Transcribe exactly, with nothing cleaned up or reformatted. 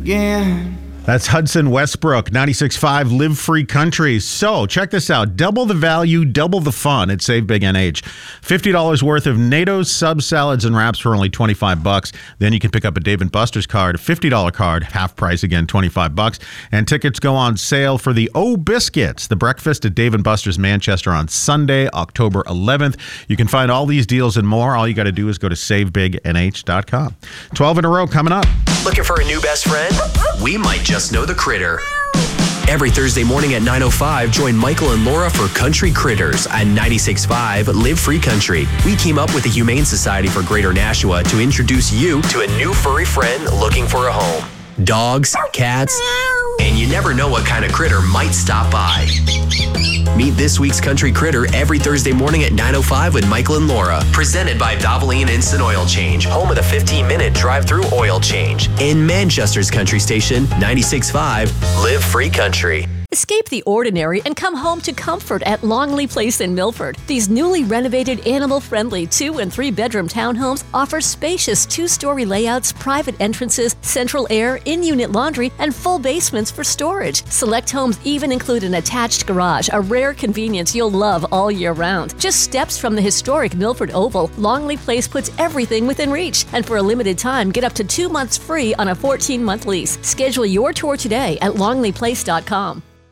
again. That's Hudson Westbrook, ninety-six point five Live Free Country. So check this out. Double the value, double the fun at Save Big N H. fifty dollars worth of NATO's sub salads and wraps for only twenty-five bucks. Then you can pick up a Dave and Buster's card, a fifty dollars card, half price again, twenty-five bucks. And tickets go on sale for the O Biscuits, the breakfast at Dave and Buster's Manchester on Sunday, October eleventh. You can find all these deals and more. All you got to do is go to save big n h dot com. twelve in a row coming up. Looking for a new best friend? We might just know the critter. Every Thursday morning at nine oh five, join Michael and Laura for Country Critters on ninety-six point five Live Free Country. We team up with the Humane Society for Greater Nashua to introduce you to a new furry friend looking for a home. Dogs, cats, and you never know what kind of critter might stop by. Meet this week's Country Critter every Thursday morning at nine oh five with Michael and Laura. Presented by Valvoline Instant Oil Change, home of the fifteen-minute drive-through oil change. In Manchester's Country Station, ninety-six point five Live Free Country. Escape the ordinary and come home to comfort at Longley Place in Milford. These newly renovated, animal-friendly two- and three-bedroom townhomes offer spacious two-story layouts, private entrances, central air, in-unit laundry, and full basements for storage. Select homes even include an attached garage, a rare convenience you'll love all year round. Just steps from the historic Milford Oval, Longley Place puts everything within reach. And for a limited time, get up to two months free on a fourteen-month lease. Schedule your tour today at longley place dot com.